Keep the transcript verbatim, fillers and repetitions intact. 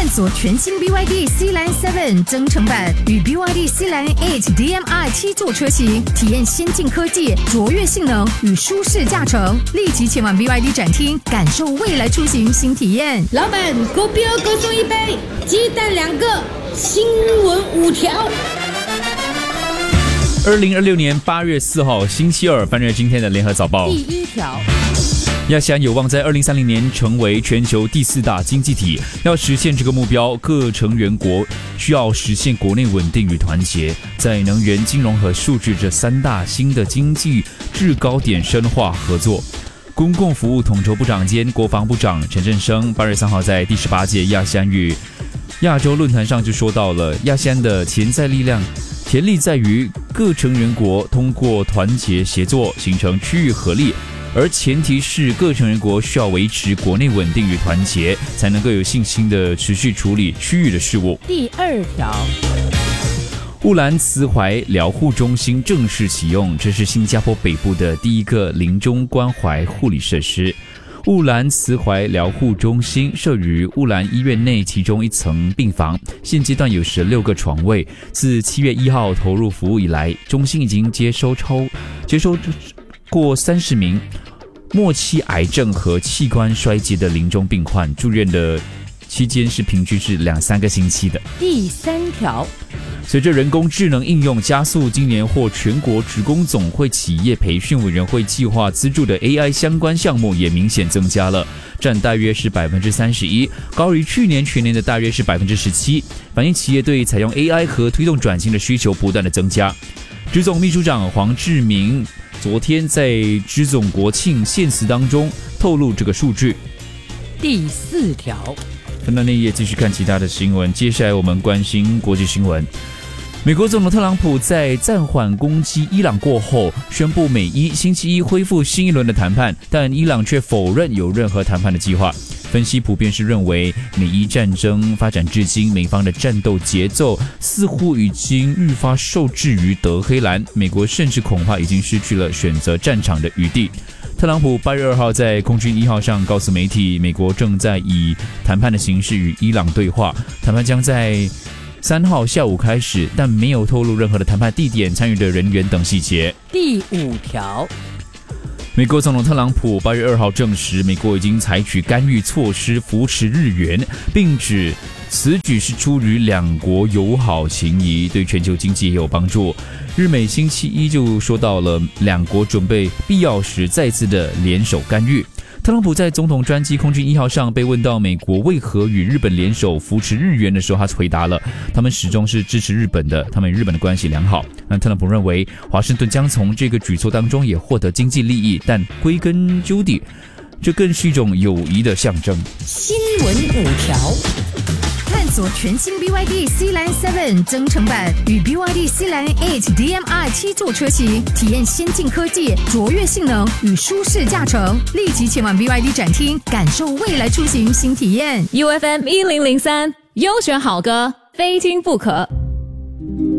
探索全新 B Y D Sealine 七增程版与 B Y D Sealine 八 D M I 七座车型，体验先进科技、卓越性能与舒适驾乘。立即前往 B Y D 展厅，感受未来出行新体验。 老板，狗标各送一杯，鸡蛋两个，新闻五条。 二零二六年八月四号星期二，翻阅今天的联合早报。 第一条， 亚细安有望在二零三零年成为全球第四大经济体。要实现这个目标，各成员国需要实现国内稳定与团结，在能源、金融和数据这三大新的经济制高点深化合作。公共服务统筹部长兼国防部长陈振声八月三号在第十八届亚细安与亚洲论坛上就说到了，亚细安的潜在力量潜力在于各成员国通过团结协作形成区域合力，而前提是各成员国需要维持国内稳定与团结，才能够有信心的持续处理区域的事务。 第二条， 乌兰慈怀疗护中心正式启用，这是新加坡北部的第一个临终关怀护理设施。乌兰慈怀疗护中心设于乌兰医院内其中一层病房，现阶段有十六个床位。自七月一号投入服务以来，中心已经接收超接收过三十名末期癌症和器官衰竭的临终病患，住院的期间是平均是两三个星期的。 第三条， 随着人工智能应用加速，今年获全国职工总会企业培训委员会计划资助的 A I 相关项目也明显增加了，占大约是 百分之三十一， 高于去年全年的大约是 百分之十七， 反映企业对采用 A I 和推动转型的需求不断的增加。职总秘书长黄志明昨天在职总国庆献词当中透露这个数据。 第四条， 看到那页继续看其他的新闻，接下来我们关心国际新闻。美国总统特朗普在暂缓攻击伊朗过后，宣布美伊星期一恢复新一轮的谈判，但伊朗却否认有任何谈判的计划。分析普遍是认为，美伊战争发展至今，美方的战斗节奏似乎已经愈发受制于德黑兰，美国甚至恐怕已经失去了选择战场的余地。特朗普八月二号在空军一号上告诉媒体，美国正在以谈判的形式与伊朗对话，谈判将在三号下午开始，但没有透露任何的谈判地点、参与的人员等细节。 第五条， 美国总统特朗普八月二号证实，美国已经采取干预措施扶持日元，并指此举是出于两国友好情谊，对全球经济也有帮助。日美星期一就说到了两国准备必要时再次的联手干预。特朗普在总统专机空军一号上被问到美国为何与日本联手扶持日元的时候，他回答了，他们始终是支持日本的，他们与日本的关系良好。那特朗普认为，华盛顿将从这个举措当中也获得经济利益，但归根究底，这更是一种友谊的象征。 新闻五条， 探索全新 B Y D Sealine 七增程版与 B Y D Sealine 八 D M I 七座车型，体验先进科技、卓越性能与舒适驾乘。立即前往 B Y D 展厅，感受未来出行新体验。 U F M 一零零三，优选好歌，非听不可。